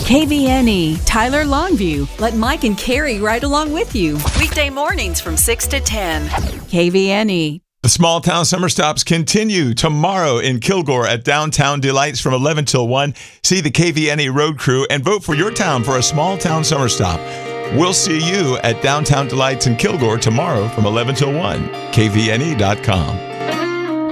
KVNE, Tyler Longview. Let Mike and Carrie ride along with you. Weekday mornings from 6 to 10. KVNE. The Small Town Summer Stops continue tomorrow in Kilgore at Downtown Delights from 11 till 1. See the KVNE Road Crew and vote for your town for a Small Town Summer Stop. We'll see you at Downtown Delights in Kilgore tomorrow from 11 till 1. KVNE.com.